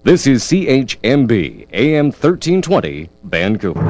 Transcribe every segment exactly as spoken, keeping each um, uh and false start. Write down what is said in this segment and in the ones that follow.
This is C H M B, A M thirteen twenty, Vancouver.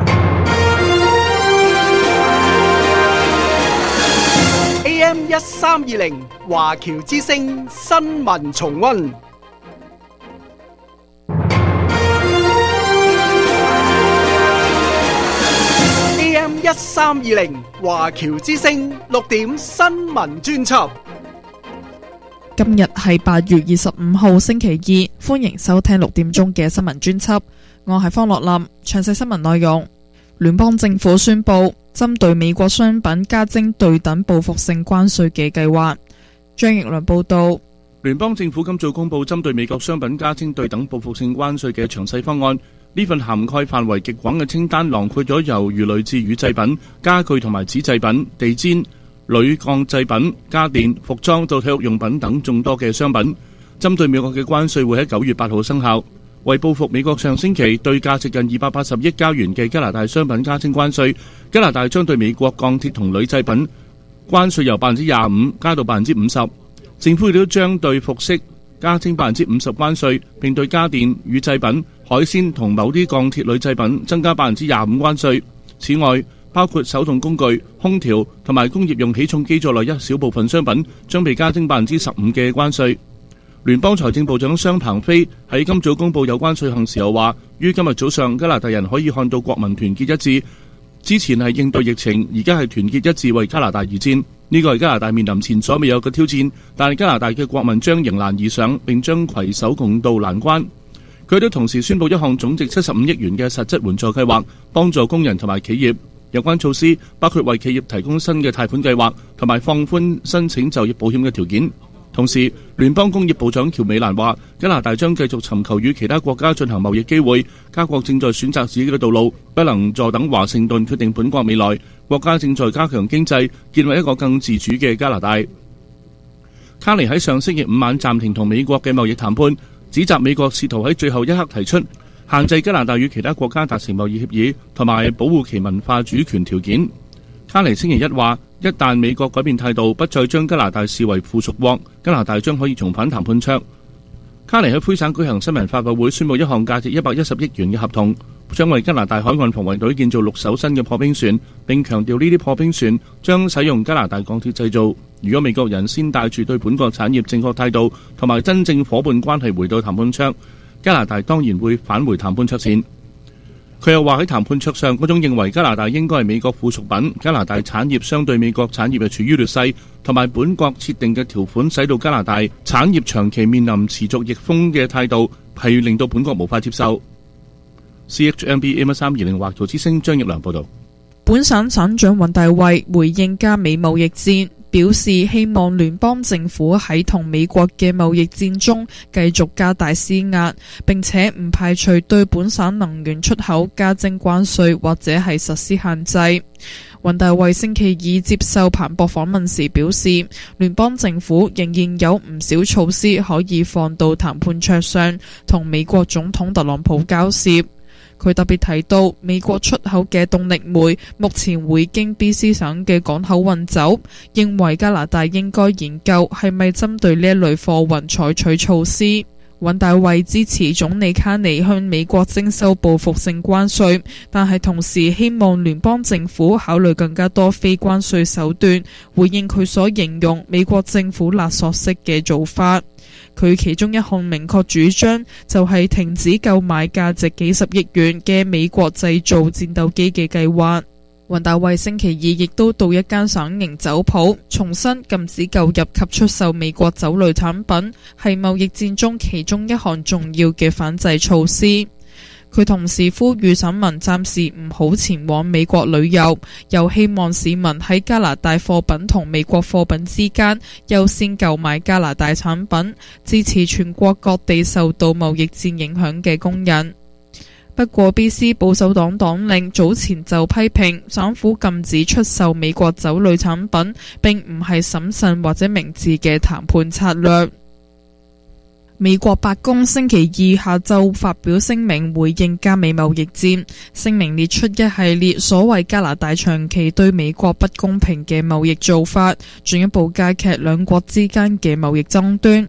A M 一三二零華僑之聲新聞重溫。A M 一三二零華僑之聲六點新聞專輯。 今日係八月二十五號星期二，歡迎收聽六點鐘嘅新聞專輯。我係方樂林，詳細新聞內容。聯邦政府宣布針對美國商品加徵對等報復性關稅嘅計劃。張奕良報道， 聯邦政府今早公布針對美國商品加徵對等報復性關稅嘅詳細方案。呢份涵蓋範圍極廣嘅清單囊括咗由魚類至乳製品、家具同埋紙製品、地氈、鋁鋼製品、家電、服裝到體育用品等眾多嘅商品。針對美國嘅關稅會喺九月八號生效。為報復美國上星期對價值近二百八十億加元嘅加拿大商品加徵關稅，加拿大將對美國鋼鐵同鋁製品關稅由百分之廿五加到百分之五十。政府亦都將對服飾加徵百分之五十關稅，並對家電、乳製品、海鮮同某啲鋼鐵鋁製品增加百分之廿五關稅。此外，包括手動工具、空調同埋工業用起重機在內一小部分商品將被加徵百分之十五嘅關稅。聯邦財政部長商鵬飛喺今早公布有關稅項時候話，於今日早上加拿大人可以看到國民團結一致。之前係應對疫情，而家係團結一致為加拿大而戰。呢個係加拿大面臨前所未有嘅挑戰，但係加拿大嘅國民將迎難而上，並將攜手共度難關。佢都同時宣布一項總值七十五億元嘅實質援助計劃，幫助工人同埋企業。有關措施包括為企業提供新嘅貸款計劃，同埋放寬申請就業保險嘅條件。同時，聯邦工業部長喬美蘭話，加拿大將繼續尋求與其他國家進行貿易機會。加國正在選擇自己嘅道路，不能坐等華盛頓決定本國未來。國家正在加強經濟，建立一個更自主嘅加拿大。卡尼喺上星期五晚暫停同美國嘅貿易談判，指責美國試圖喺最後一刻提出限制加拿大與其他國家達成貿易協議，同埋保護其文化主權條件。卡尼星期一話，一旦美國改變態度，不再將加拿大視為附屬國，加拿大將可以重返談判桌。卡尼喺魁省舉行新聞發佈會，宣布一項價值一百一十億元嘅合同，將為加拿大海岸防衛隊建造六艘新嘅破冰船，並強調呢啲破冰船將使用加拿大鋼鐵製造。如果美國人先帶住對本國產業正確態度同埋真正伙伴關係回到談判桌，加拿大當然會返回談判桌前。佢又話喺談判桌上嗰種認為加拿大應該係美國附屬品，加拿大產業相對美國產業係處於劣勢，同埋本國設定嘅條款使到加拿大產業長期面臨持續逆風嘅態度，係令到本國無法接受。C H M B A M 一三二零華僑之聲張奕良報道。 本省省長尹大衛回應加美貿易戰，表示希望聯邦政府喺同美國嘅貿易戰中繼續加大施壓，並且唔排除對本省能源出口加徵關稅或者係實施限制。尹大衛星期二接受彭博訪問時表示，聯邦政府仍然有唔少措施可以放到談判桌上，同美國總統特朗普交涉。佢特別提到，美國出口嘅動力煤目前會經 B C 省嘅港口運走，認為加拿大應該研究係咪針對呢一類貨運採取措施。尹大衛支持總理卡尼向美國徵收報復性關稅，但係同時希望聯邦政府考慮更加多非關稅手段，回應佢所形容美國政府勒索式嘅做法。佢其中一項明確主張就係停止購買價值幾十億元嘅美國製造戰鬥機嘅計劃。尹大衛星期二亦都到一間省營酒鋪，重申禁止購入及出售美國酒類產品，係貿易戰中其中一項重要嘅反制措施。佢同時呼籲省民暫時唔好前往美國旅遊，又希望市民喺加拿大貨品同美國貨品之間優先購買加拿大產品，支持全國各地受到貿易戰影響嘅工人。不過 B C 保守黨黨領早前就批評省府禁止出售美國酒類產品並唔係審慎或者明智嘅談判策略。美國白宮星期二下晝發表聲明回應加美貿易戰，聲明列出一系列所謂加拿大長期對美國不公平嘅貿易做法，進一步加劇兩國之間嘅貿易爭端。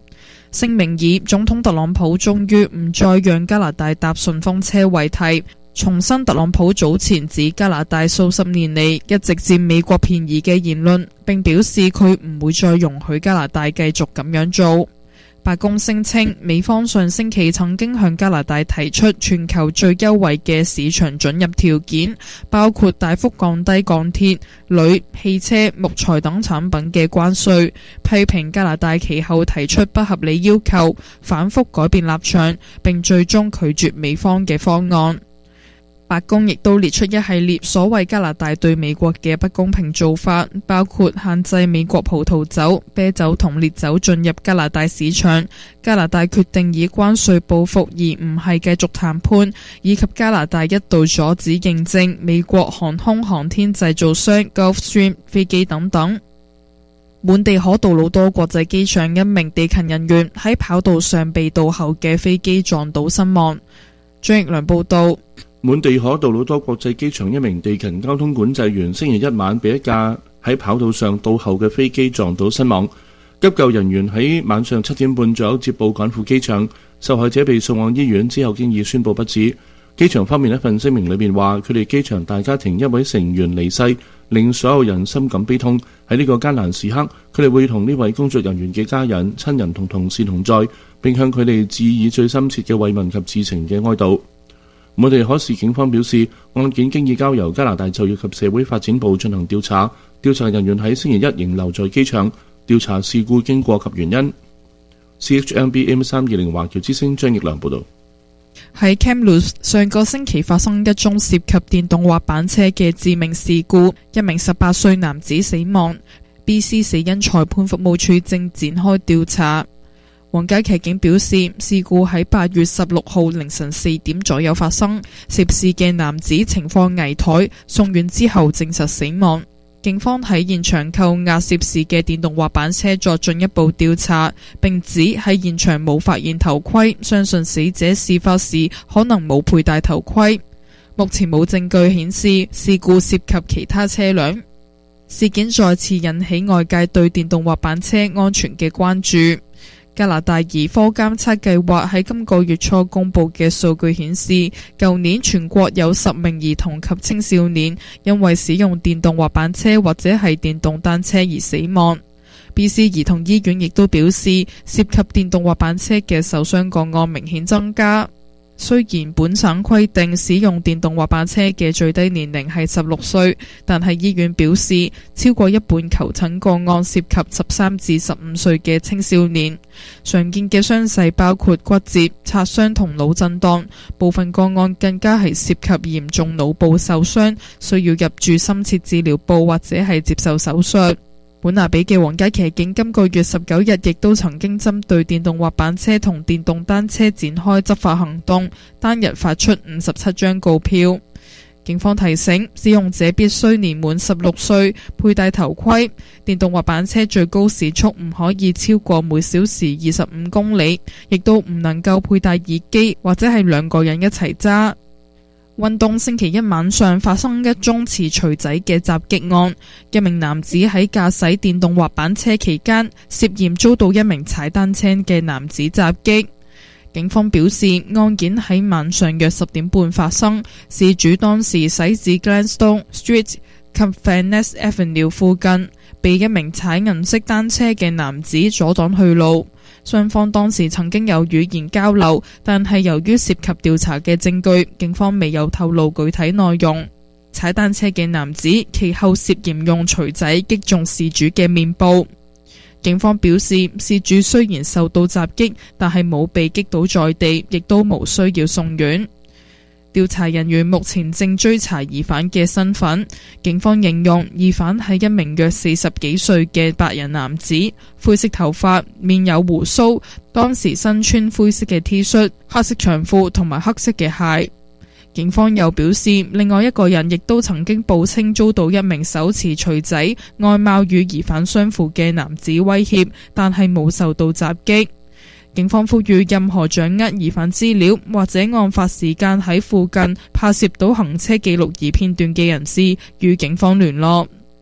聲明以總統特朗普終於唔再讓加拿大搭順風車為題，重申特朗普早前指加拿大數十年嚟一直佔美國便宜嘅言論，並表示佢唔會再容許加拿大繼續咁樣做。白宮聲稱，美方上星期曾經向加拿大提出全球最優惠嘅市場准入條件，包括大幅降低鋼鐵、鋁、汽車、木材等產品嘅關稅，批評加拿大其後提出不合理要求，反覆改變立場，並最終拒絕美方嘅方案。白宮亦都列出一系列所謂加拿大對美國嘅不公平做法，包括限制美國葡萄酒、啤酒同烈酒進入加拿大市場，加拿大決定以關稅報復而唔係繼續談判，以及加拿大一度阻止認證美國航空航天製造商 Gulfstream 飛機等等。滿地可杜魯多國際機場一名地勤人員喺跑道上被倒後嘅飛機撞倒身亡。張奕良報道。 滿地可杜魯多國際機場一名地勤交通管制員星期一晚被一架喺跑道上倒後嘅飛機撞倒身亡。急救人員喺晚上七點半左右接報趕赴機場，受害者被送往醫院之後經已宣布不治。機場方面一份聲明裏面話，佢哋機場大家庭一位成員離世，令所有人深感悲痛。喺呢個艱難時刻，佢哋會同呢位工作人員嘅家人、親人同同事同在，並向佢哋致以最深切嘅慰問及致情嘅哀悼。滿地可市警方表示，案件經已交由加拿大就業及社會發展部進行調查，調查人員喺星期一仍留在機場調查事故經過及原因。C H M B M 三二零華僑之聲張奕良報道。 喺 Kamloops 上個星期發生一宗涉及電動滑板車嘅致命事故，一名十八歲男子死亡。B C 死因裁判服務處正展開調查。皇家騎警表示，事故喺八月十六號凌晨四點左右發生，涉事嘅男子情況危殆，送院之後證實死亡。警方喺現場扣押涉事嘅電動滑板車作進一步調查，並指喺現場冇發現頭盔，相信死者事發時可能冇佩戴頭盔。目前冇證據顯示事故涉及其他車輛。事件再次引起外界對電動滑板車安全嘅關注。加拿大兒科監測計劃喺今個月初公布嘅數據顯示，舊年全國有十名兒童及青少年因為使用電動滑板車或者係電動單車而死亡。B C 兒童醫院亦都表示，涉及電動滑板車嘅受傷個案明顯增加。雖然本省規定使用電動滑板車嘅最低年齡係十六歲，但係醫院表示，超過一半求診個案涉及十三至十五歲嘅青少年。常見嘅傷勢包括骨折、擦傷同腦震盪，部分個案更加係涉及嚴重腦部受傷，需要入住深切治療部或者係接受手術。本拿比嘅皇家騎警今個月十九日亦都曾經針對電動滑板車同電動單車展開執法行動，單日發出五十七張告票。警方提醒使用者必須年滿十六歲，佩戴頭盔。電動滑板車最高時速唔可以超過每小時二十五公里，亦都唔能夠佩戴耳機或者係兩個人一齊揸。運動星期一晚上發生一宗持錘仔嘅襲擊案，一名男子喺駕駛電動滑板車期間涉嫌遭到一名踩單車嘅男子襲擊。警方表示，案件喺晚上約十點半發生，事主當時駛至 Gladstone Street 及 Vaness Avenue 附近，被一名踩銀色單車嘅男子阻擋去路。雙方當時曾經有語言交流，但係由於涉及調查嘅證據，警方未有透露具體內容。踩單車嘅男子其後涉嫌用錘仔擊中事主嘅面部。警方表示，事主雖然受到襲擊，但係冇被擊倒在地，亦都無需要送院。調查人員目前正追查疑犯嘅身份。警方形容疑犯係一名約四十幾歲嘅白人男子，灰色頭髮，面有鬍鬚，當時身穿灰色嘅 T 恤、黑色長褲同埋黑色嘅鞋。警方又表示，另外一個人亦都曾經報稱遭到一名手持錘仔、外貌與疑犯相符嘅男子威脅，但係冇受到襲擊。警方呼籲任何掌握疑犯資料或者案發時間喺附近拍攝到行車記錄儀片段嘅人士與警方聯絡。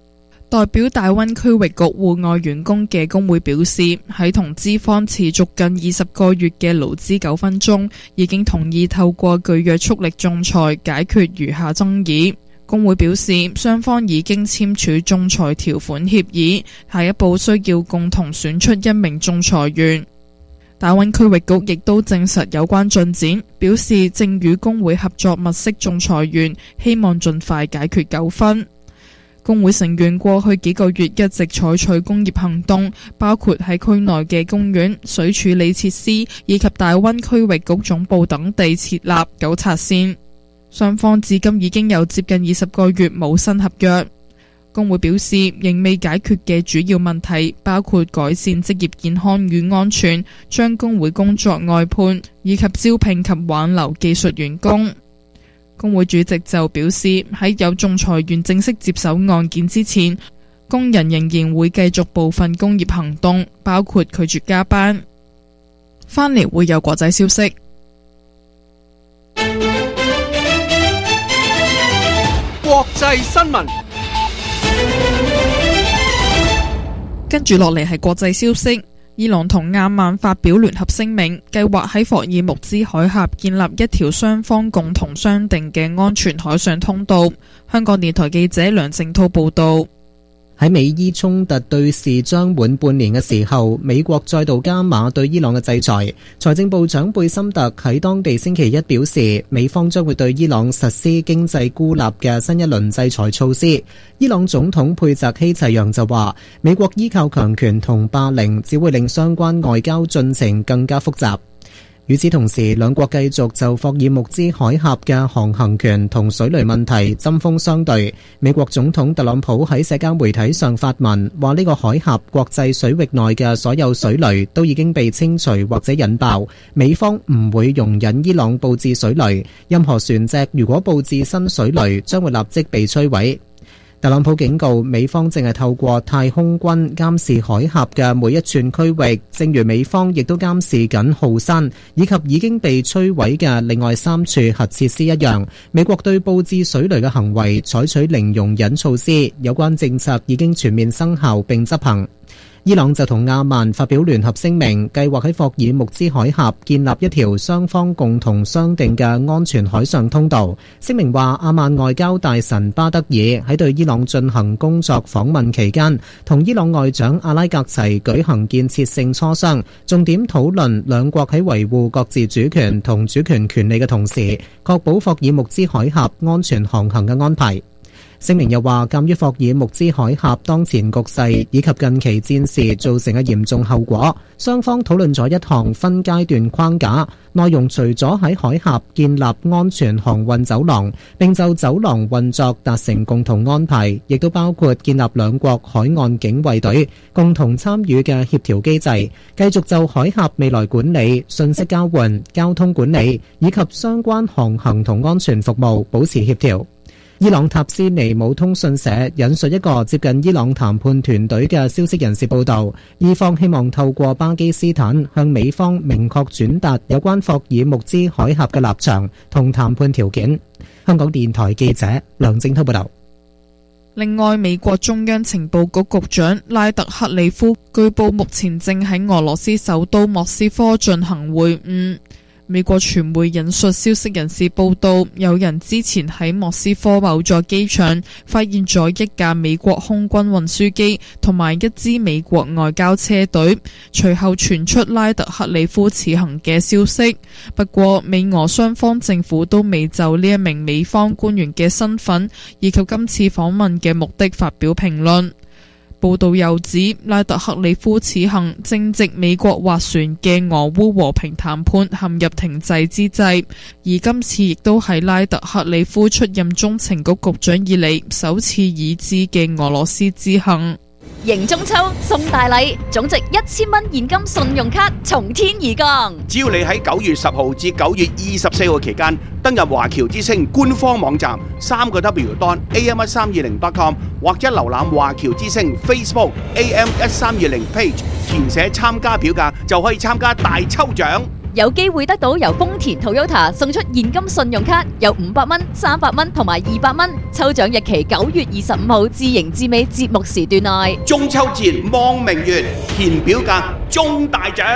代表大灣區域局戶外員工嘅工會表示，喺同資方持續近二十個月嘅勞資糾紛中，已經同意透過具約束力仲裁解決餘下爭議。工會表示，雙方已經簽署仲裁條款協議，下一步需要共同選出一名仲裁員。大灣區域局亦都證實有關進展，表示正與工會合作物色仲裁員，希望盡快解決糾紛。工會成員過去幾個月一直採取工業行動，包括喺區內嘅公園、水處理設施以及大灣區域局總部等地設立糾察線。雙方至今已經有接近二十個月冇新合約。工會表示，仍未解決嘅主要問題包括改善職業健康與安全、將工會工作外判以及招聘及挽留技術員工。工會主席就表示，喺有仲裁員正式接手案件之前，工人仍然會繼續部分工業行動，包括拒絕加班。返嚟會有國際消息。 國際新聞， 跟住落嚟係國際消息。伊朗同阿曼發表聯合聲明，計劃喺霍爾木茲海峽建立一條雙方共同商定嘅安全海上通道。香港電台記者梁正濤報道。 喺美伊衝突對峙將滿半年嘅時候，美國再度加碼對伊朗嘅制裁。財政部長貝森特喺當地星期一表示，美方將會對伊朗實施經濟孤立嘅新一輪制裁措施。伊朗總統佩澤希齊揚就話，美國依靠強權同霸凌，只會令相關外交進程更加複雜。與此同時，兩國繼續就霍爾木茲海峽嘅航行權同水雷問題針鋒相對。美國總統特朗普喺社交媒體上發文，話呢個海峽國際水域內嘅所有水雷都已經被清除或者引爆，美方唔會容忍伊朗佈置水雷，任何船隻如果佈置新水雷，將會立即被摧毀。特朗普警告，美方正係透過太空軍監視海峽嘅每一寸區域，正如美方亦都監視緊浩山以及已經被摧毀嘅另外三處核設施一樣。美國對佈置水雷嘅行為採取零容忍措施，有關政策已經全面生效並執行。伊朗就同阿曼發表聯合聲明，計劃喺霍爾木茲海峽建立一條雙方共同商定嘅安全海上通道。聲明話，阿曼外交大臣巴德爾喺對伊朗進行工作訪問期間，同伊朗外長阿拉格齊舉行建設性磋商，重點討論兩國喺維護各自主權同主權權利嘅同時，確保霍爾木茲海峽安全航行嘅安排。聲明又話，鑑於霍爾木茲海峽當前局勢以及近期戰事造成嘅嚴重後果，雙方討論咗一項分階段框架，內容除咗喺海峽建立安全航運走廊，並就走廊運作達成共同安排，亦都包括建立兩國海岸警衛隊共同參與嘅協調機制，繼續就海峽未來管理、信息交換、交通管理以及相關航行同安全服務保持協調。伊朗塔斯尼姆通訊社引述一個接近伊朗談判團隊嘅消息人士報道，伊方希望透過巴基斯坦向美方明確轉達有關霍爾木茲海峽嘅立場同談判條件。香港電台記者梁正濤報道。 另外，美國中央情報局局長拉特克里夫據報目前正喺俄羅斯首都莫斯科進行會晤。美國傳媒引述消息人士報道，有人之前喺莫斯科某座機場發現咗一架美國空軍運輸機同埋一支美國外交車隊，隨後傳出拉特克里夫此行嘅消息。不過，美俄雙方政府都未就呢一名美方官員嘅身份以及今次訪問嘅目的發表評論。報道又指，拉特克里夫此行正值美國斡旋嘅俄烏和平談判陷入停滯之際，而今次亦都係拉特克里夫出任中情局局長以嚟首次已知嘅俄羅斯之行。 迎中秋送大禮，總值一千蚊現金信用卡從天而降。 只要你喺九月十號至九月二十四號期間登入華僑之聲官方網站三個 W dot A M 一三二零 dot com 或者瀏覽華僑之聲 Facebook A M 一三二零 page， 填寫參加表格就可以參加大抽獎。 有機會得到由豐田 Toyota 送出現金信用卡，有五百蚊、三百蚊同埋二百蚊。抽獎日期九月二十五號至迎至尾節目時段內。 中秋節望明月，填表格中大獎。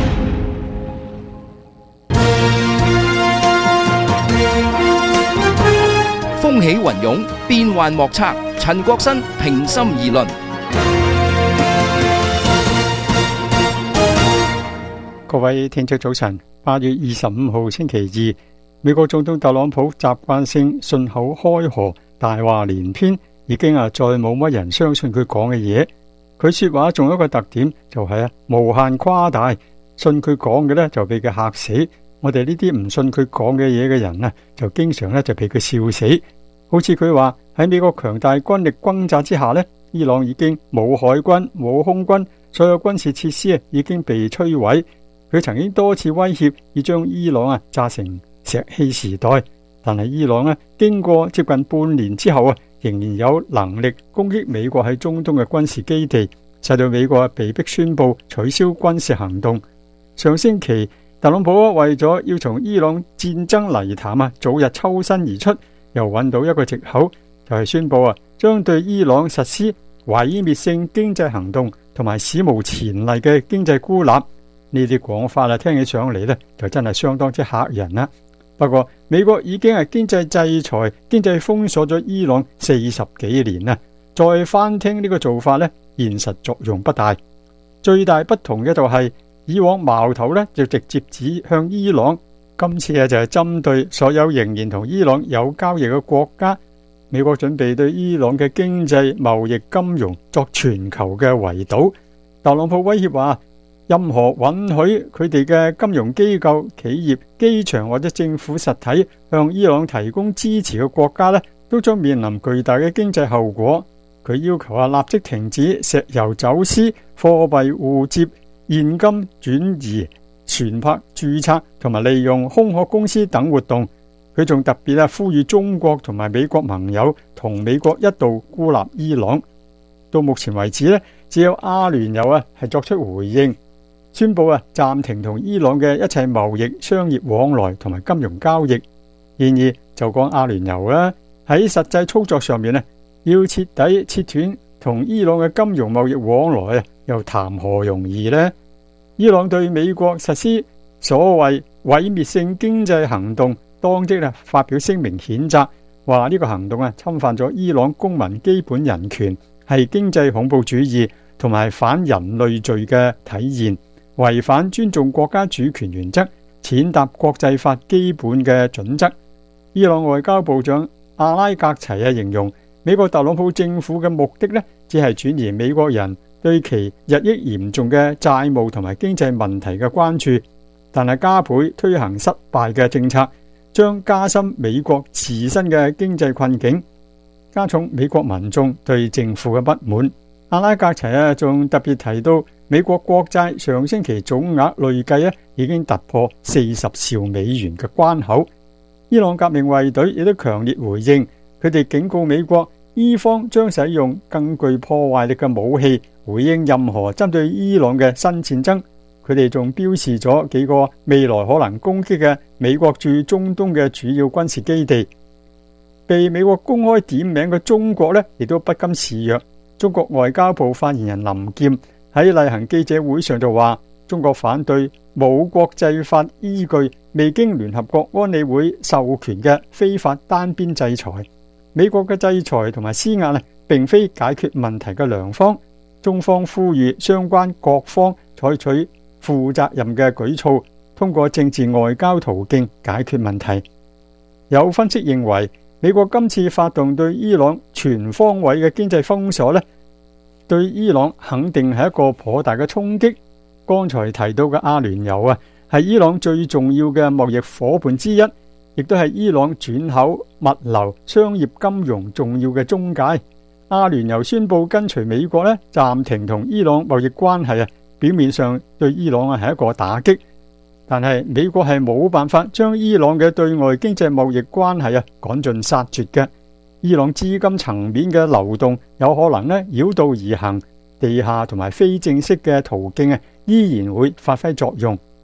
風起雲湧，變幻莫測。陳國新平心而論。 各位聽眾早晨，八月二十五號星期二，美國總統特朗普習慣性信口開河，大話連篇，已經啊再冇乜人相信佢講嘅嘢。佢說話仲有一個特點，就係啊無限誇大，信佢講嘅呢就俾佢嚇死。我哋呢啲唔信佢講嘅嘢嘅人啊，就經常呢就俾佢笑死。好似佢話喺美國強大軍力轟炸之下呢，伊朗已經冇海軍冇空軍，所有軍事設施啊已經被摧毀。佢曾經多次威脅要將伊朗啊炸成石器時代，但係伊朗啊經過接近半年之後啊，仍然有能力攻擊美國喺中東嘅軍事基地，使到美國啊被迫宣布取消軍事行動。上星期特朗普為咗要從伊朗戰爭泥潭啊早日抽身而出，又揾到一個藉口，就係宣布啊將對伊朗實施毀滅性經濟行動同埋史無前例嘅經濟孤立。呢啲講法啊，聽起上嚟呢，就真係相當之嚇人啦。不過美國已經係經濟制裁、經濟封鎖咗伊朗四十幾年啦，再翻聽呢個做法呢，現實作用不大。最大不同嘅就係、是、以往矛頭呢就直接指向伊朗，今次啊就係針對所有仍然同伊朗有交易嘅國家。美國準備對伊朗嘅經濟、貿易、金融作全球嘅圍堵。特朗普威脅話，任何允許佢哋嘅金融機構、企業、機場或者政府實體向伊朗提供支持嘅國家呢，都將面臨巨大嘅經濟後果。佢要求啊，立即停止石油走私、貨幣互接、現金轉移、船舶註冊同埋利用空殼公司等活動。佢仲特別啊，呼籲中國同埋美國盟友同美國一道孤立伊朗。到目前為止呢，只有阿聯酋啊係作出回應，宣布啊暫停同伊朗嘅一切貿易、商業往來同埋金融交易。然而就講阿聯酋啦，喺實際操作上面呢，要徹底切斷同伊朗嘅金融貿易往來啊，又談何容易呢？伊朗對美國實施所謂毀滅性經濟行動，當即啊發表聲明譴責，話呢個行動啊侵犯咗伊朗公民基本人權，係經濟恐怖主義同埋反人類罪嘅體現，違反尊重國家主權原則，踐踏國際法基本嘅準則。伊朗外交部長阿拉格齊啊形容美國特朗普政府嘅目的呢，只係轉移美國人對其日益嚴重嘅債務同埋經濟問題嘅關注，但係加倍推行失敗嘅政策，將加深美國自身嘅經濟困境，加重美國民眾對政府嘅不滿。阿拉格齊啊仲特別提到，美國國債上星期總額累計啊已經突破四十兆美元嘅關口。伊朗革命衛隊亦都強烈回應，佢哋警告美國，伊方將使用更具破壞力嘅武器回應任何針對伊朗嘅新戰爭。佢哋仲標示咗幾個未來可能攻擊嘅美國駐中東嘅主要軍事基地。被美國公開點名嘅中國呢，亦都不甘示弱。中國外交部發言人林劍喺例行記者會上就話，中國反對冇國際法依據、未經聯合國安理會授權嘅非法單邊制裁。美國嘅制裁同埋施壓呢，並非解決問題嘅良方。中方呼籲相關各方採取負責任嘅舉措，通過政治外交途徑解決問題。有分析認為，美國今次發動對伊朗全方位嘅經濟封鎖呢，對伊朗肯定係一個頗大嘅衝擊。剛才提到嘅阿聯酋啊，係伊朗最重要嘅貿易夥伴之一，亦都係伊朗轉口、物流、商業金融重要嘅中介。阿聯酋宣布跟隨美國呢，暫停同伊朗貿易關係啊，表面上對伊朗啊係一個打擊，但係美國係冇辦法將伊朗嘅對外經濟貿易關係啊趕盡殺絕嘅。伊朗資金層面嘅流動有可能呢繞道而行，地下同埋非正式嘅途徑啊依然會發揮作用。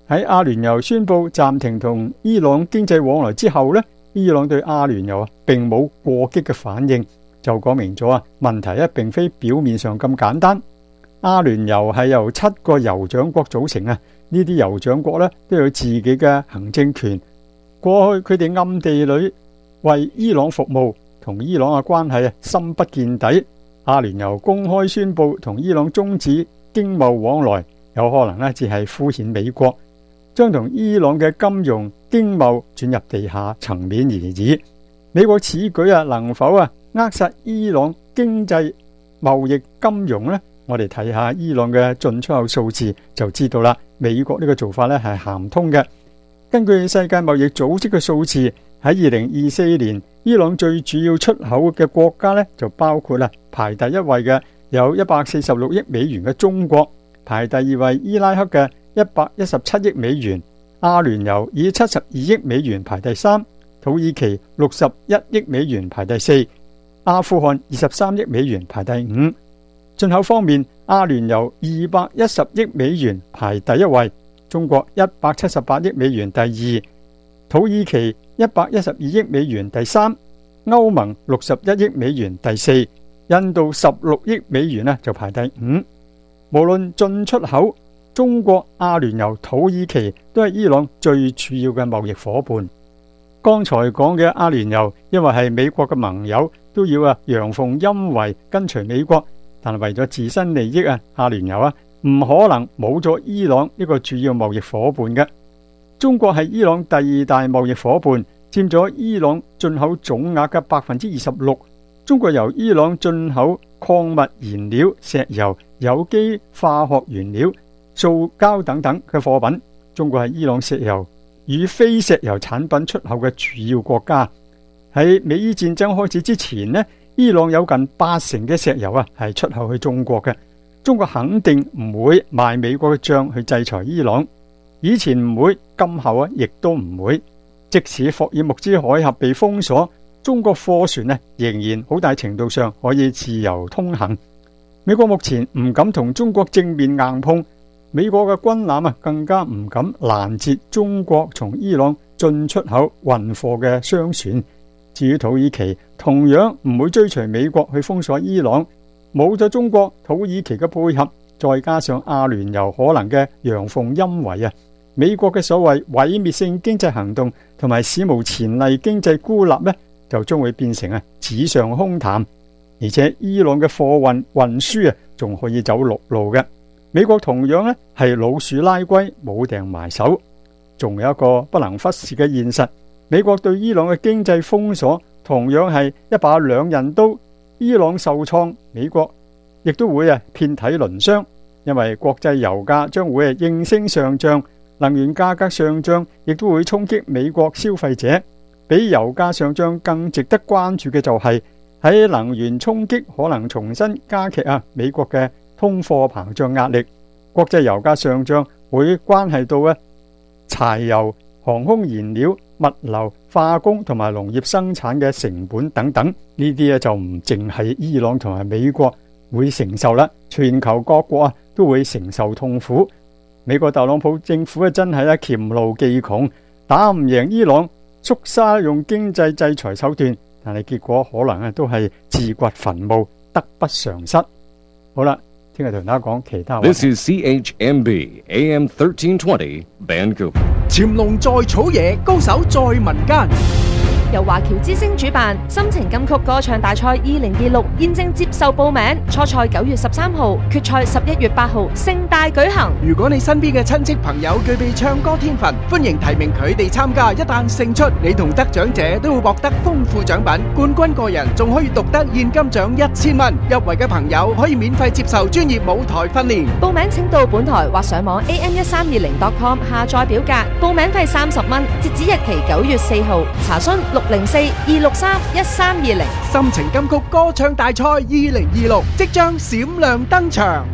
喺阿聯酋宣布暫停同伊朗經濟往來之後呢，伊朗對阿聯酋啊並冇過激嘅反應，就講明咗啊問題咧並非表面上咁簡單。阿聯酋係由七個酋長國組成啊，呢啲酋長國咧都有自己嘅行政權。過去佢哋暗地裏為伊朗服務，同伊朗嘅關係啊深不見底。阿聯酋公開宣布同伊朗終止經貿往來，有可能咧只係敷衍美國，將同伊朗嘅金融經貿轉入地下層面而已。美國此舉啊能否啊扼殺伊朗經濟貿易金融呢？我哋睇下伊朗嘅進出口數字就知道啦。美國呢個做法咧係行唔通嘅。根據世界貿易組織嘅數字，喺二零二四年，伊朗最主要出口嘅國家咧就包括啦排第一位嘅有一百四十六億美元嘅中國，排第二位伊拉克嘅一百一十七億美元，阿聯酋以七十二億美元排第三，土耳其六十一億美元排第四，阿富汗二十三億美元排第五。進口方面，阿聯酋二百一十億美元排第一位，中國一百七十八億美元第二，土耳其一百一十二億美元第三，歐盟六十一億美元第四，印度十六億美元呢就排第五。無論進出口，中國、阿聯酋、土耳其都係伊朗最主要嘅貿易夥伴。剛才講嘅阿聯酋，因為係美國嘅盟友，都要啊陽奉陰違跟隨美國。但係為咗自身利益啊，阿聯酋啊唔可能冇咗伊朗呢個主要貿易夥伴嘅。中國係伊朗第二大貿易夥伴，佔咗伊朗進口總額嘅百分之二十六。中國由伊朗進口礦物燃料、石油、有機化學原料、塑膠等等嘅貨品。中國係伊朗石油與非石油產品出口嘅主要國家。喺美伊戰爭開始之前呢，伊朗有近八成嘅石油啊係出口去中國嘅。中國肯定唔會賣美國嘅賬去制裁伊朗，以前唔會，今後啊亦都唔會。即使霍爾木茲海峽被封鎖，中國貨船呢仍然好大程度上可以自由通行。美國目前唔敢同中國正面硬碰，美國嘅軍艦啊更加唔敢攔截中國從伊朗進出口運貨嘅商船。至於土耳其，同樣唔會追隨美國去封鎖伊朗。冇咗中國、土耳其嘅配合，再加上阿聯酋可能嘅陽奉陰違啊，美國嘅所謂毀滅性經濟行動同埋史無前例經濟孤立呢，就將會變成啊紙上空談。而且伊朗嘅貨運運輸啊，仲可以走陸路嘅。美國同樣呢係老鼠拉龜，冇掟埋手。仲有一個不能忽視嘅現實，美國對伊朗嘅經濟封鎖同樣係一把兩刃刀。伊朗受創，美國亦都會啊遍體鱗傷，因為國際油價將會啊應聲上漲，能源價格上漲亦都會衝擊美國消費者。比油價上漲更值得關注嘅就係喺能源衝擊可能重新加劇啊美國嘅通貨膨脹壓力。國際油價上漲會關係到啊柴油、航空燃料、物流、化工同埋農業生產嘅成本等等，呢啲啊就唔淨係伊朗同埋美國會承受啦，全球各國啊都會承受痛苦。美國特朗普政府啊真係啊黔驢技窮，打唔贏伊朗，縮沙用經濟制裁手段，但係結果可能啊都係自掘墳墓，得不償失。好啦，聽日同大家講其他話。 This is C H M B A M thirteen twenty Vancouver。 潛龍在草野，高手在民間。 由華僑之聲主辦心情金曲歌唱大賽二零二六現正接受報名，初賽九月十三號，決賽十一月八號，盛大舉行。 如果你身邊嘅親戚朋友具備唱歌天分，歡迎提名佢哋參加。一旦勝出，你同得獎者都會獲得豐富獎品，冠軍個人仲可以獨得現金獎一千蚊。入圍嘅朋友可以免費接受專業舞台訓練。 報名請到本台或上網 A M 一三二零 dot com 下載表格，報名費三十蚊，截止日期九月四號。查詢六零四二六三一三二零。 心情金曲歌唱大賽二零二六即將閃亮登場。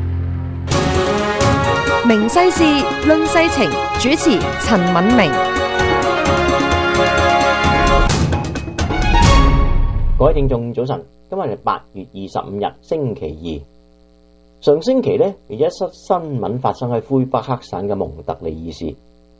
明世事論世情，主持陳敏明。 各位聽眾早晨，今日係八月二十五日星期二。上星期呢，有一則新聞發生喺魁北克省嘅蒙特利爾市。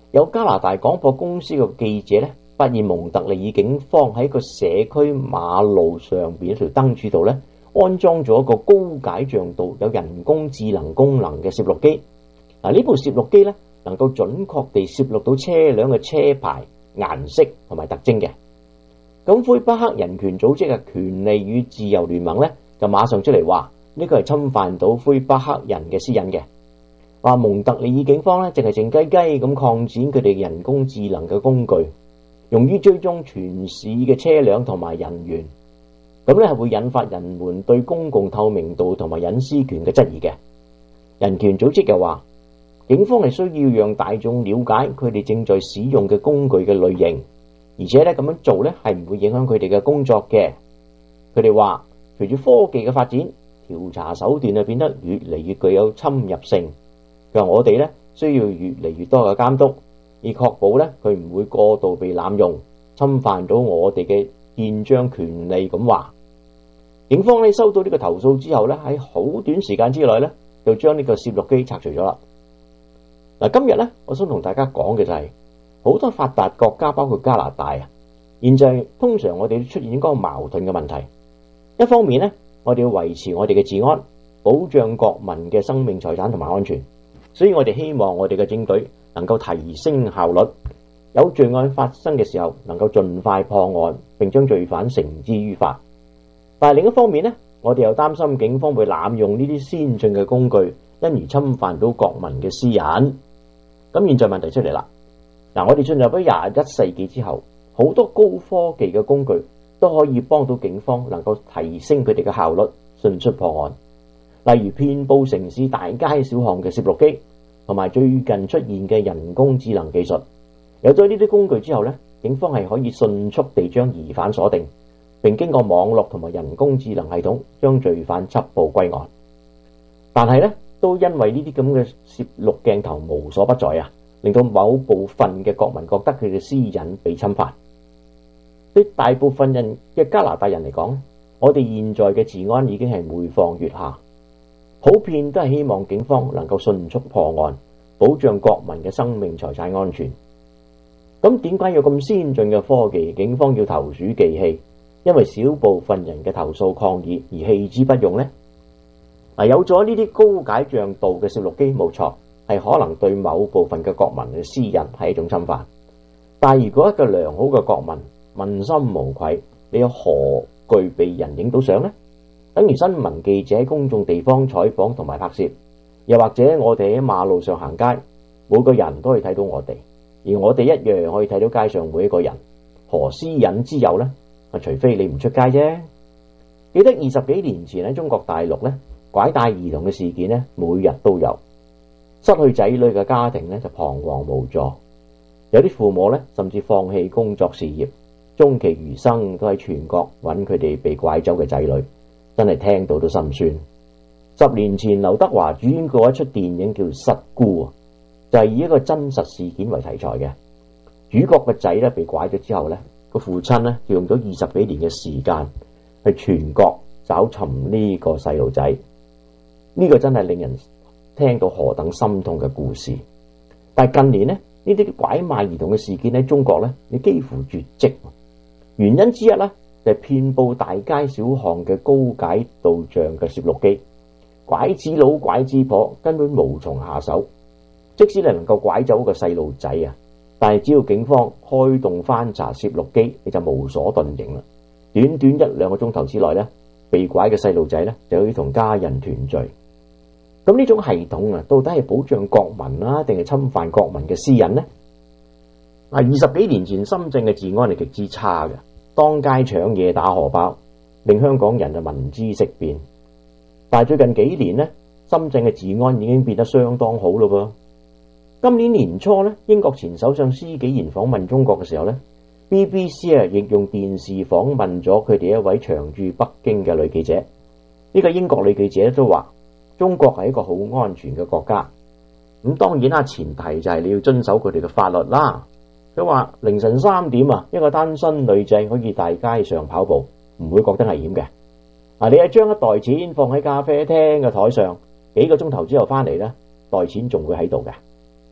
有加拿大廣播公司嘅記者咧，發現蒙特利爾警方喺個社區馬路上邊一條燈柱度咧，安裝咗一個高解像度、有人工智能功能嘅攝錄機。嗱，呢部攝錄機咧，能夠準確地攝錄到車輛嘅車牌、顏色同埋特徵嘅。咁魁北克人權組織嘅權利與自由聯盟咧，就馬上出嚟話呢個係侵犯到魁北克人嘅私隱嘅。話蒙特利爾警方咧，淨係靜雞雞咁擴展佢哋人工智能嘅工具，用於追蹤全市嘅車輛同埋人員，咁咧係會引發人們對公共透明度同埋隱私權嘅質疑嘅。人權組織又話，警方係需要讓大眾了解佢哋正在使用嘅工具嘅類型，而且咧咁樣做咧係唔會影響佢哋嘅工作嘅。佢哋話，隨住科技嘅發展，調查手段啊變得越嚟越具有侵入性。佢話我哋咧需要越嚟越多嘅監督，以確保咧佢唔會過度被濫用，侵犯到我哋嘅憲章權利。咁話，警方咧收到呢個投訴之後咧，喺好短時間之內咧就將呢個攝錄機拆除咗啦。嗱，今日咧，我想同大家講嘅就係、是、好多發達國家，包括加拿大啊，現在通常我哋都出現一個矛盾嘅問題。一方面咧，我哋要維持我哋嘅治安，保障國民嘅生命財產同埋安全，所以我哋希望我哋嘅警隊能夠提升效率，有罪案發生嘅時候能夠盡快破案，並將罪犯繩之於法。但係另一方面咧，我哋又擔心警方會濫用呢啲先進嘅工具，因而侵犯到國民嘅私隱。咁現在問題出嚟啦，嗱，我哋進入咗廿一世紀之後，好多高科技嘅工具都可以幫到警方能夠提升佢哋嘅效率，迅速破案。例如遍佈城市大街小巷嘅攝錄機，同埋最近出現嘅人工智能技術。有咗呢啲工具之後咧，警方係可以迅速地將疑犯鎖定，並經過網絡同埋人工智能系統將罪犯緝捕歸案。但係咧，都因為呢啲咁嘅攝錄鏡頭無所不在啊，令到某部分嘅國民覺得佢嘅私隱被侵犯。對大部分人嘅加拿大人嚟講，我哋現在嘅治安已經係每況愈下，普遍都係希望警方能夠迅速破案，保障國民嘅生命財產安全。咁點解有咁先進嘅科技，警方要投鼠忌器？因為少部分人嘅投訴抗議而棄之不用呢？嗱，有咗呢啲高解像度嘅攝錄機，冇錯，係可能對某部分嘅國民嘅私隱係一種侵犯。但係如果一個良好嘅國民問心無愧，你有何懼被人影到相呢？等於新聞記者喺公眾地方採訪同埋拍攝，又或者我哋喺馬路上行街，每個人都可以睇到我哋，而我哋一樣可以睇到街上每一個人，何私隱之有呢？啊，除非你唔出街啫。記得二十幾年前喺中國大陸咧，拐帶兒童嘅事件咧，每日都有。失去仔女嘅家庭咧就彷徨無助，有啲父母咧甚至放棄工作事業，終其餘生都喺全國揾佢哋被拐走嘅仔女，真係聽到都心酸。十年前劉德華主演過一出電影叫《失孤》，就係以一個真實事件為題材嘅。主角個仔咧被拐咗之後咧，個父親咧就用咗二十幾年嘅時間去全國找尋呢個細路仔。呢個真係令人聽到何等心痛嘅故事。但係近年咧，呢啲拐賣兒童嘅事件喺中國咧，你幾乎絕跡。原因之一咧就係遍佈大街小巷嘅高解度像嘅攝錄機，拐子佬拐子婆根本無從下手。即使你能夠拐走個細路仔啊，但係只要警方開動翻查攝錄機，你就無所遁形啦。短短一兩個鐘頭之內咧，被拐嘅細路仔咧就可以同家人團聚。咁呢種系統啊，到底係保障國民啊，定係侵犯國民嘅私隱呢？啊，二十幾年前深圳嘅治安係極之差嘅，當街搶嘢打荷包，令香港人就聞之色變。但係最近幾年呢，深圳嘅治安已經變得相當好咯噃。今年年初呢，英國前首相施紀賢訪問中國嘅時候呢， B B C 啊亦用電視訪問咗佢哋一位長駐北京嘅女記者。呢個英國女記者都話，中國係一個好安全嘅國家。咁當然啦，前提就係你要遵守佢哋嘅法律啦。佢話凌晨三點啊，一個單身女仔可以大街上跑步，唔會覺得危險嘅。啊，你係將一袋錢放喺咖啡廳嘅台上，幾個鐘頭之後翻嚟呢，袋錢仲會喺度嘅。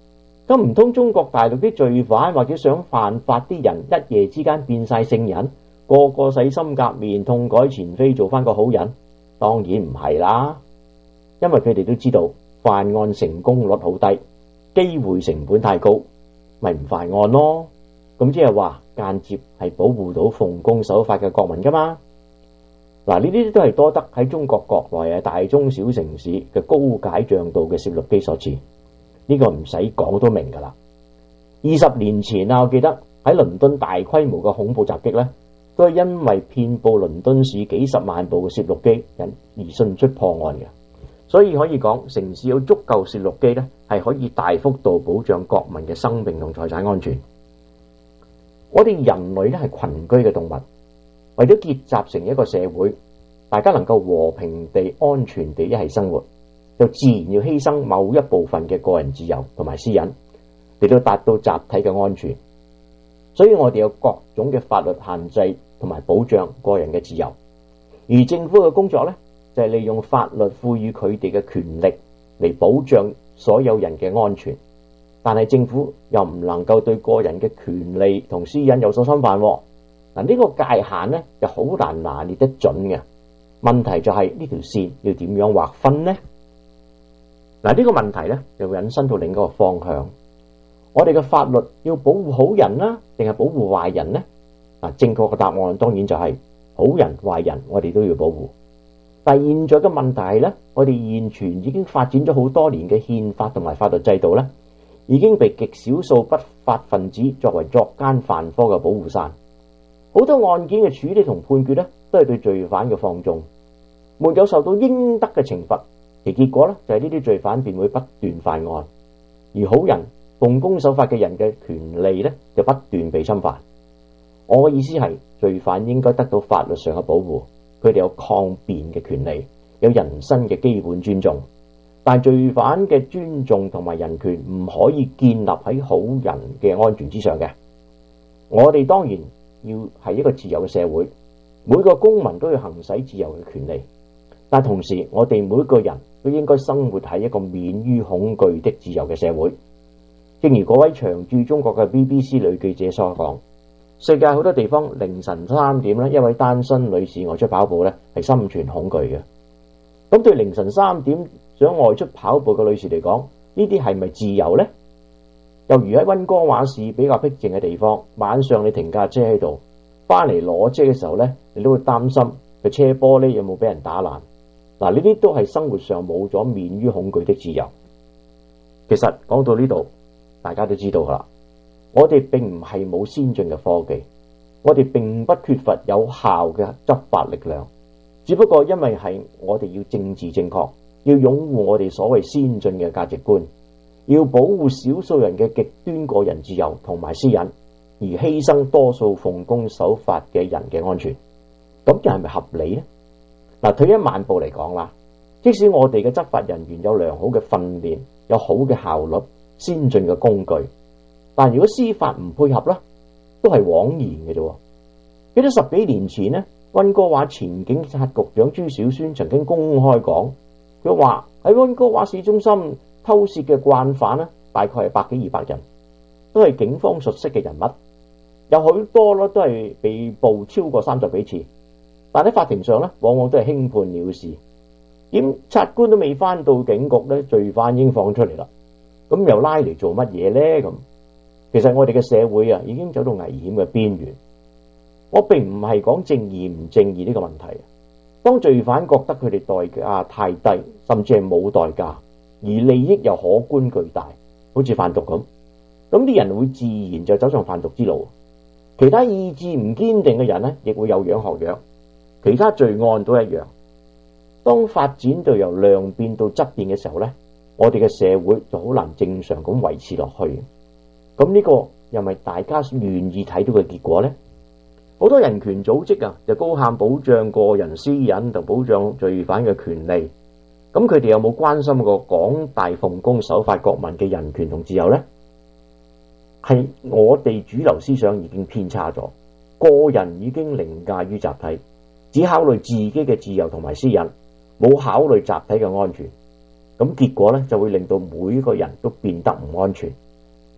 咁唔通中國大陸啲罪犯或者想犯法啲人一夜之間變晒聖人，個個洗心革面，痛改前非，做翻個好人？當然唔係啦，因為佢哋都知道犯案成功率好低，機會成本太高，咪唔犯案咯。咁即係話間接係保護到奉公守法嘅國民噶嘛。嗱，呢啲都係多得喺中國國內嘅大中小城市嘅高解像度嘅攝錄機所致。呢個唔使講都明噶啦。二十年前啊，我記得喺倫敦大規模嘅恐怖襲擊呢，都係因為遍佈倫敦市幾十萬部嘅攝錄機引而迅速破案嘅。所以可以講，城市有足夠攝錄機呢，係可以大幅度保障國民嘅生命同財產安全。我哋人類呢係群居嘅動物，為咗結集成一個社會，大家能夠和平地、安全地一齊生活，就自然要犧牲某一部分嘅個人自由同埋私隱，嚟到達到集體嘅安全。所以我哋有各種嘅法律限制同埋保障個人嘅自由，而政府嘅工作呢，就係利用法律賦予佢哋嘅權力嚟保障所有人嘅安全。但係政府又唔能夠對個人嘅權利同私隱有所侵犯。嗱，呢個界限呢，就好難拿捏得準嘅。問題就係呢條線要點樣劃分呢？嗱，呢個問題呢，就會引申到另一個方向。我哋嘅法律要保護好人啦，定係保護壞人呢？嗱，正確嘅答案當然就係好人壞人我哋都要保護。但係現在嘅問題係呢，我哋現存已經發展咗好多年嘅憲法同埋法律制度呢，已經被極少數不法分子作為作奸犯科嘅保護傘。好多案件嘅處理同判決呢，都係對罪犯嘅放縱，沒有受到應得嘅懲罰，其結果呢，就係呢啲罪犯便會不斷犯案，而好人奉公守法嘅人嘅權利呢，就不斷被侵犯。我嘅意思係，罪犯應該得到法律上嘅保護，佢哋有抗辯嘅權利，有人身嘅基本尊重。但罪犯嘅尊重同埋人權唔可以建立喺好人嘅安全之上嘅。我哋當然要係一個自由嘅社會，每個公民都要行使自由嘅權利，但同時我哋每個人都應該生活喺一個免於恐懼的自由嘅社會。正如嗰位長駐中國嘅 B B C 女記者所講，世界好多地方凌晨三點呢，一位單身女士外出跑步呢，係心存恐懼嘅。咁對凌晨三點想外出跑步嘅女士嚟講，呢啲係咪自由呢？又如喺溫哥華市比較僻靜嘅地方，晚上你停架車喺度，翻嚟攞車嘅時候呢，你都會擔心個車玻璃有冇俾人打爛。嗱，呢啲都係生活上冇咗免於恐懼的自由。其實講到呢度，大家都知道噶啦，我哋並唔係冇先進嘅科技，我哋並不缺乏有效嘅執法力量，只不過因為係我哋要政治正確，要擁護我哋所謂先進嘅價值觀，要保護少數人嘅極端個人自由同埋私隱，而犧牲多數奉公守法嘅人嘅安全，咁又係咪合理呢？嗱，退一萬步嚟講啦，即使我哋嘅執法人員有良好嘅訓練，有好嘅效率，先進嘅工具，但如果司法唔配合咧，都係枉然嘅啫。記得十幾年前呢，溫哥華前警察局長朱小宣曾經公開講，佢話喺溫哥華市中心偷竊嘅慣犯呢，大概係百幾二百人，都係警方熟悉嘅人物，有好多咯都係被捕超過三十幾次，但喺法庭上呢，往往都係輕判了事，檢察官都未翻到警局呢，罪犯已經放出嚟啦。咁又拉嚟做乜嘢呢？咁其實我哋嘅社會啊，已經走到危險嘅邊緣。我並唔係講正義唔正義呢個問題。當罪犯覺得佢哋代價太低，甚至係冇代價，而利益又可觀巨大，好似販毒咁，咁啲人會自然就走上販毒之路。其他意志唔堅定嘅人呢，亦會有樣學樣。其他罪案都一樣。當發展到由量變到質變嘅時候呢，我哋嘅社會就好難正常咁維持落去。咁呢個又咪大家願意睇到嘅結果呢？好多人權組織啊，就高喊保障個人私隱同保障罪犯嘅權利。咁佢哋有冇關心過廣大奉公守法國民嘅人權同自由呢？係我哋主流思想已經偏差咗，個人已經凌駕於集體，只考慮自己嘅自由同埋私隱，冇考慮集體嘅安全。咁結果咧，就會令到每一個人都變得唔安全，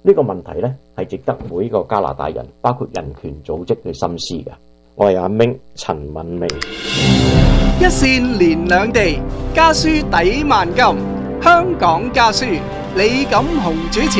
呢個問題呢，係值得每個加拿大人，包括人權組織去深思嘅。我係阿明陳敏明。 一線連兩地，家書抵萬金。香港家書，李錦雄主持。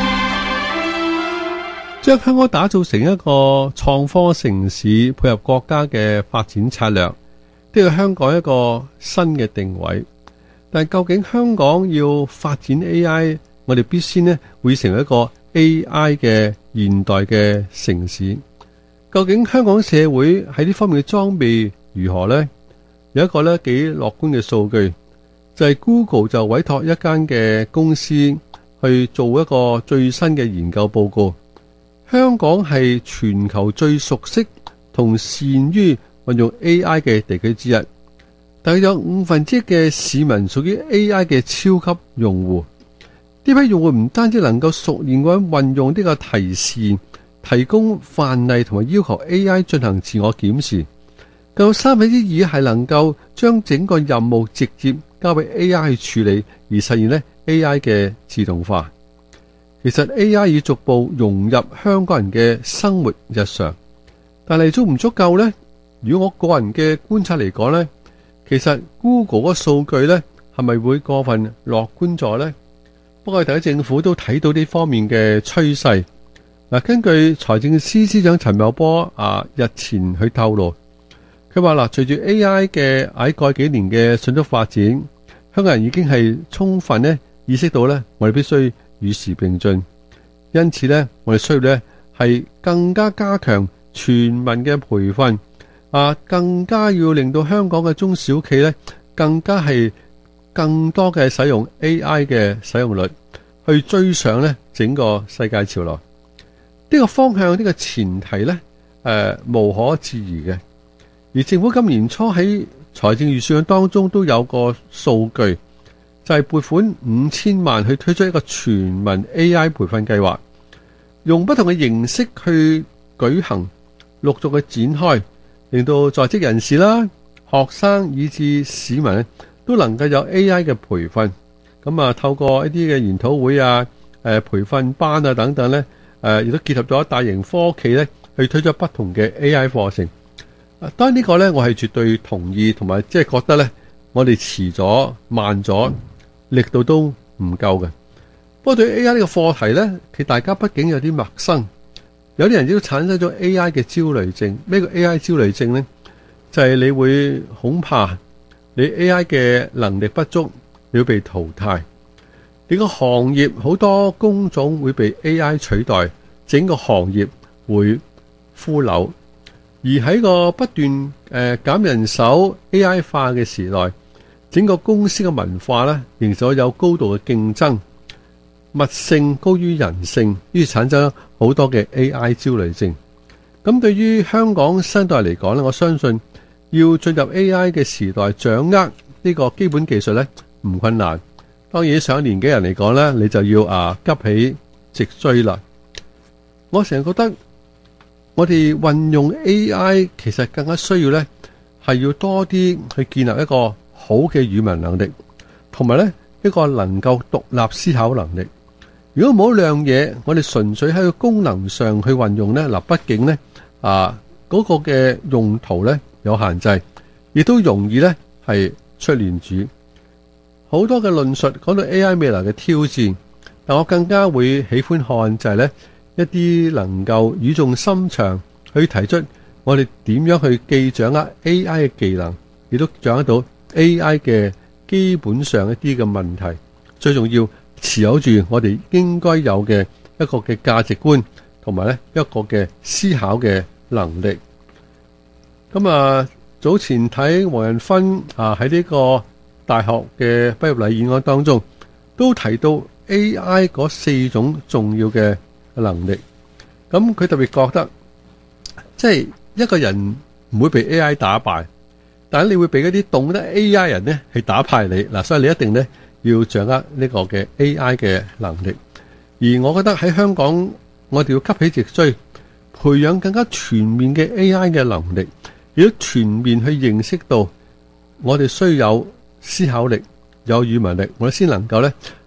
將香港打造成一個創科城市，配合國家嘅發展策略，呢個香港一個新嘅定位。但究竟香港要發展 A I， 我哋必須呢會成為一個 A I 嘅現代嘅城市。究竟香港社會喺呢方面嘅裝備如何呢？有一個呢幾樂觀嘅數據，就係 Google 就委託一間嘅公司去做一個最新嘅研究報告。香港係全球最熟悉同善於運用 A I 嘅地區之一，大約有五分之一嘅市民屬於 A I 嘅超級用戶。呢批用戶唔單止能夠熟練咁運用呢個提示、提供範例同埋要求 A I 進行自我檢視，更有三分之二係能夠將整個任務直接交俾 A I 去處理，而實現呢 A I 嘅自動化。其實 A I 已逐步融入香港人嘅生活日常，但係足唔足夠呢？如果我個人嘅觀察嚟講呢，其實 Google 嗰個數據呢係咪會過分樂觀咗呢？不過大家政府都睇到呢方面嘅趨勢。嗱，根據財政司司長陳茂波啊日前去透露，佢話嗱，隨住 A I 嘅喺過去幾年嘅迅速發展，香港人已經係充分呢意識到呢，我哋必須與時並進，因此呢，我哋需要呢係更加加強全民嘅培訓，啊，更加要令到香港嘅中小企呢更加係更多嘅使用 A I 嘅使用率，去追上呢整個世界潮流。呢個方向，呢個前提呢，誒無可置疑嘅。而政府今年初喺財政預算當中都有個數據，就係撥款五千萬去推出一個全民 A I 培訓計劃，用不同嘅形式去舉行，陸續嘅展開，令到在職人士啦、學生以至市民都能夠有 A I 嘅培訓。咁啊，透過一啲嘅研討會啊、誒培訓班啊等等咧，誒亦都結合咗大型科企咧，去推出不同嘅 A I 課程。當然呢個咧，我係絕對同意，同埋即係覺得咧，我哋遲咗、慢咗，力度都唔夠嘅。不過對於 A I 呢個課題咧，其實大家畢竟有啲陌生，有啲人都產生咗 A I 嘅焦慮症。咩叫 A I 焦慮症咧？就係你會恐怕你 A I 嘅能力不足，你會被淘汰。你個行業好多工種會被 A I 取代，整個行業會腐朽。而喺個不斷誒減人手 A I 化嘅時代，整個公司嘅文化咧，仍然有高度嘅競爭，物性高於人性，於是產生好多嘅 A I 焦慮症。咁對於香港新代嚟講咧，我相信要進入 A I 嘅時代，掌握呢個基本技術咧唔困難。當然上年紀人嚟講咧，你就要啊急起直追啦。我成日覺得，我哋運用 A I 其實更加需要呢，係要多啲去建立一個好嘅語文能力，同埋呢一個能夠獨立思考能力。如果冇兩嘢，我哋純粹喺個功能上去運用呢，嗱，畢竟呢啊嗰個嘅用途呢有限制，亦都容易呢係出亂子。好多嘅論述講到 A I 未來嘅挑戰，但我更加會喜歡看就係呢。一啲能夠語重心長去提出我哋點樣去既掌握 A I 嘅技能，亦都掌握到 A I 嘅基本上一啲嘅問題。最重要持有住我哋應該有嘅一個嘅價值觀，同埋咧一個嘅思考嘅能力。咁啊，早前睇黃仁勳啊喺呢個大學嘅畢業禮演講當中，都提到 A I 嗰四種重要嘅能力。咁佢特別覺得，即係一個人唔會被 A I 打敗，但係你會被嗰啲懂得 A I 人呢係打敗你嗱，所以你一定呢要掌握呢個嘅 A I 嘅能力。而我覺得喺香港，我哋要急起直追，培養更加全面嘅 A I 嘅能力，亦都全面去認識到我哋需要有思考力、有語文力，我哋先能夠呢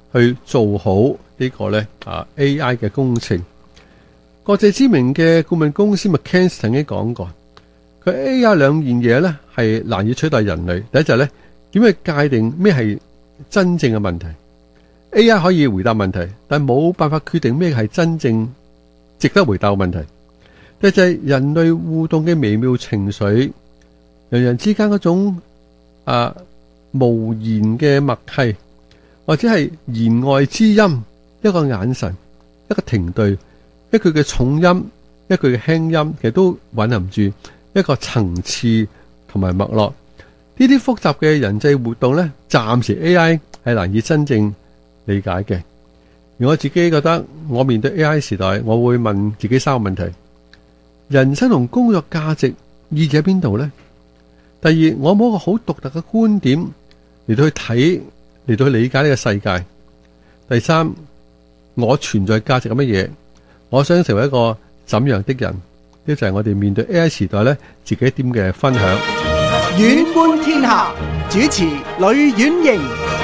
去做好呢個咧啊 A I 嘅工程。國際知名嘅顧問公司 McKinsey 曾經講過，佢 A I 兩件嘢咧係難以取代人類。第一就係咧點去界定咩係真正嘅問題。A I 可以回答問題，但冇辦法決定咩係真正值得回答嘅問題。第二就係人類互動嘅微妙情緒，人人之間嗰種啊無言嘅默契，或者係言外之音，一個眼神，一個停頓，一句嘅重音，一句嘅輕音，其實都蘊含住一個層次同埋脈絡。呢啲複雜嘅人際活動咧，暫時 A I 係難以真正理解嘅。而我自己覺得，我面對 A I 時代，我會問自己三個問題：人生同工作價值意義喺邊度呢？第二，我冇一個好獨特嘅觀點嚟到去睇，嚟到去理解呢個世界。第三，我存在價值係乜嘢？我想成為一個怎樣的人？呢就係我哋面對 A I 時代咧，自己一點嘅分享。 遠觀天下，主持呂婉瑩。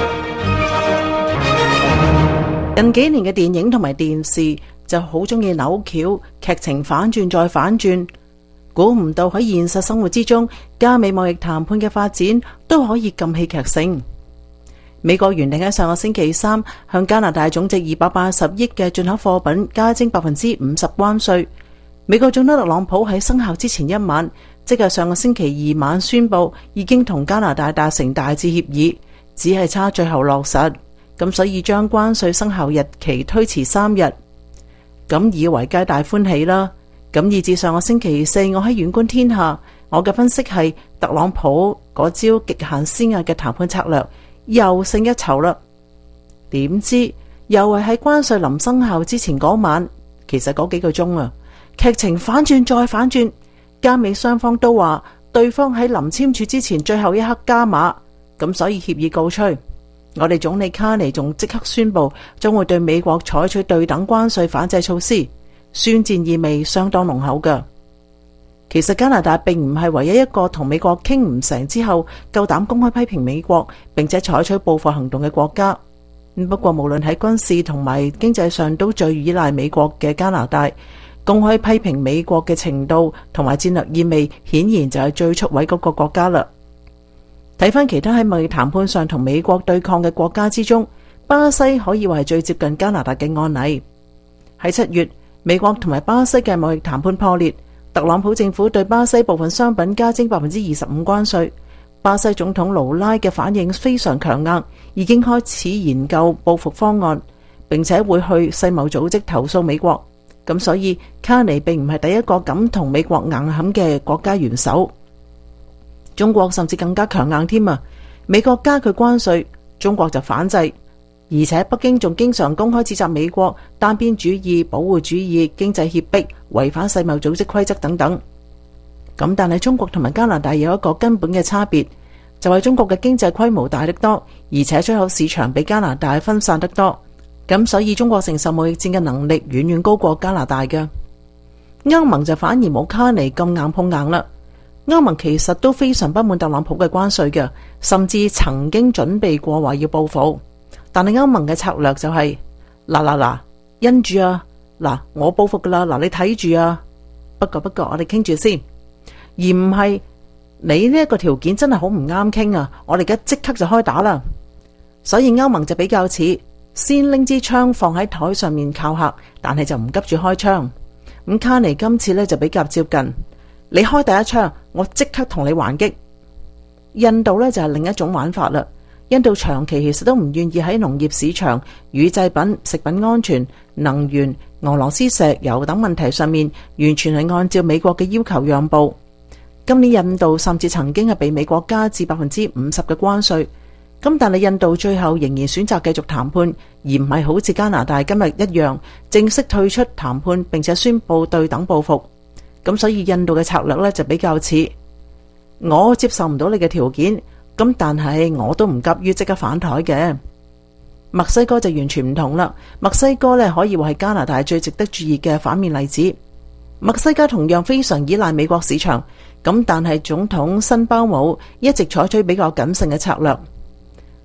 近幾年嘅電影同埋電視就好中意扭橋，劇情反轉再反轉。估唔到喺現實生活之中，加美貿易談判嘅發展都可以咁戲劇性。美國原定喺上個星期三向加拿大總值二百八十億嘅進口貨品加徵百分之五十關稅。美國總統特朗普喺生效之前一晚，即係上個星期二晚宣布已經同加拿大達成大致協議，只係差最後落實。咁所以將關稅生效日期推遲三日，咁以為皆大歡喜啦。咁以至上個星期四，我喺遠觀天下，我嘅分析係特朗普嗰招極限施壓嘅談判策略又勝一籌啦。點知又係喺關稅臨生效之前嗰晚，其實嗰幾個鐘啊，劇情反轉再反轉，加美雙方都話對方喺臨簽署之前最後一刻加碼，咁所以協議告吹。我哋總理卡尼仲即刻宣布將會對美國採取對等關稅反制措施，宣戰意味相當濃厚㗎。其實加拿大並唔係唯一一個同美國傾唔成之後夠膽公開批評美國並且採取報復行動嘅國家。不過無論喺軍事同埋經濟上都最依賴美國嘅加拿大，公開批評美國嘅程度同埋戰略意味，顯然就係最出位嗰個國家啦。睇翻其他喺貿易談判上同美國對抗嘅國家之中，巴西可以話係最接近加拿大嘅案例。喺七月，美國同埋巴西嘅貿易談判破裂，特朗普政府對巴西部分商品加徵百分之二十五關稅。巴西總統盧拉嘅反應非常強硬，已經開始研究報復方案，並且會去世貿組織投訴美國。咁所以卡尼並唔係第一個敢同美國硬撼嘅國家元首。中國甚至更加強硬添啊！美國加佢關稅，中國就反制，而且北京仲經常公開指責美國單邊主義、保護主義、經濟脅迫、違反世貿組織規則等等。咁但係中國同埋加拿大有一個根本嘅差別，就係中國嘅經濟規模大得多，而且出口市場比加拿大分散得多。咁所以中國承受貿易戰嘅能力遠遠高過加拿大嘅。歐盟就反而冇卡尼咁硬碰硬啦。歐盟其實都非常不滿特朗普嘅關稅嘅，甚至曾經準備過話要報復。但係歐盟嘅策略就係嗱嗱嗱，因住啊，嗱我報復噶啦，嗱你睇住啊。不過不過我哋傾住先，而唔係你呢一個條件真係好唔啱傾啊，我哋而家即刻就開打啦。所以歐盟就比較似先拎支槍放喺台上面靠嚇，但係就唔急住開槍。咁卡尼今次呢就比較接近。你開第一槍，我即刻同你還擊。印度呢就係另一種玩法啦。印度長期其實都唔願意喺農業市場、乳製品、食品安全、能源、俄羅斯石油等問題上面，完全係按照美國嘅要求讓步。今年印度甚至曾經係被美國加至百分之五十嘅關稅。咁但係印度最後仍然選擇繼續談判，而唔係好似加拿大今日一樣正式退出談判，並且宣布對等報復。咁所以印度嘅策略咧就比較似，我接受唔到你嘅條件，咁但係我都唔急於即刻反台嘅。墨西哥就完全唔同啦，墨西哥咧可以話係加拿大最值得注意嘅反面例子。墨西哥同樣非常依賴美國市場，咁但係總統辛巴姆一直採取比較謹慎嘅策略。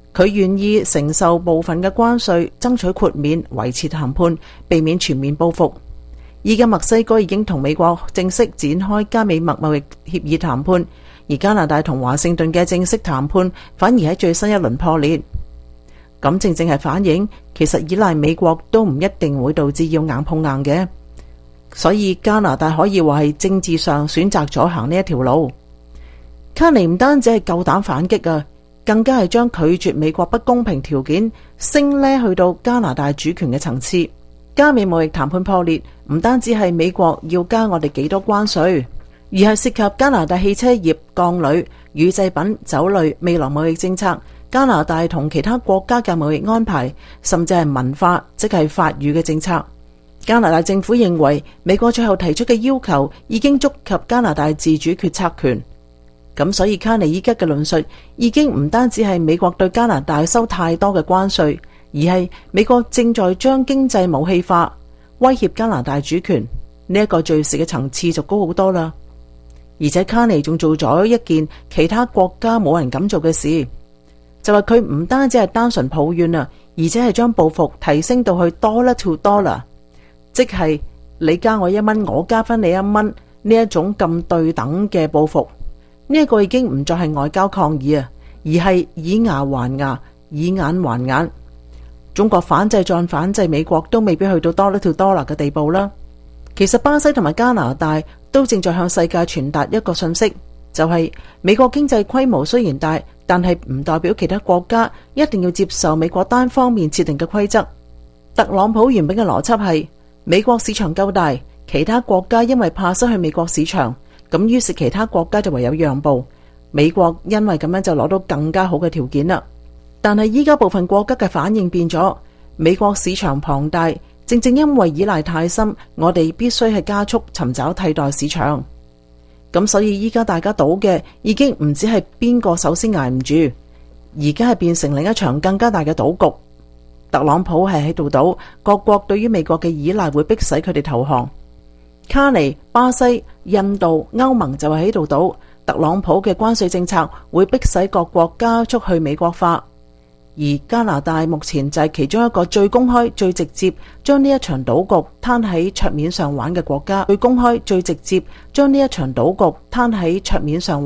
佢願意承受部分嘅關稅，爭取豁免，維持談判，避免全面報復。依家墨西哥已經同美國正式展開加美墨貿易協議談判，而加拿大同華盛頓嘅正式談判反而喺最新一輪破裂。咁正正係反映，其實依賴美國都唔一定會導致要硬碰硬嘅，所以加拿大可以話係政治上選擇咗行呢一條路。卡尼唔單止係夠膽反擊啊，更加係將拒絕美國不公平條件升呢去到加拿大主權嘅層次。加美貿易談判破裂，唔單止係美國要加我哋幾多關稅，而係涉及加拿大汽車業、鋼鋁、乳製品、酒類未來貿易政策、加拿大同其他國家嘅貿易安排，甚至係文化，即係法語嘅政策。加拿大政府認為美國最後提出嘅要求已經觸及加拿大自主決策權。咁所以卡尼依家嘅論述已經唔單止係美國對加拿大收太多嘅關稅，而係美國正在將經濟武器化，威脅加拿大主權。呢一個敘事嘅層次就高好多啦。而且卡尼仲做咗一件其他國家冇人敢做嘅事，就係佢唔單止係單純抱怨啊，而且係將報復提升到去 dollar to dollar， 即係你加我一蚊，我加翻你一蚊呢一種咁對等嘅報復。呢一個已經唔再係外交抗議啊，而係以牙還牙，以眼還眼。中國反制再反制美國都未必去到 dollar to dollar 嘅地步啦。其實巴西同埋加拿大都正在向世界傳達一個信息，就係美國經濟規模雖然大，但係唔代表其他國家一定要接受美國單方面設定嘅規則。特朗普原本嘅邏輯係美國市場夠大，其他國家因為怕失去美國市場，咁於是其他國家就唯有讓步，美國因為咁樣就攞到更加好嘅條件啦。但係依家部分國家嘅反應變咗，美國市場龐大，正正因為依賴太深，我哋必須係加速尋找替代市場。咁所以依家大家賭嘅已經唔止係邊個首先挨唔住，而家係變成另一場更加大嘅賭局。特朗普係喺度賭各國對於美國嘅依賴會迫使佢哋投降。卡尼、巴西、印度、歐盟就係喺度賭特朗普嘅關稅政策會迫使各國加速去美國化，而加拿大目前就係其中一個最公開、最直接將呢一場賭局攤喺桌面上玩嘅國家。最公開、最直接將呢一場賭局攤喺桌面上